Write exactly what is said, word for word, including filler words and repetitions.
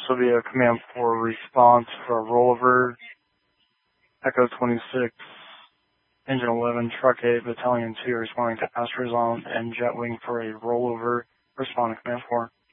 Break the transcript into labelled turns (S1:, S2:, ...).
S1: will be a Command four response for a rollover. Echo twenty-six, Engine eleven, Truck eight, Battalion two responding to Asteroson and Jetwing for a rollover. Respond to Command four.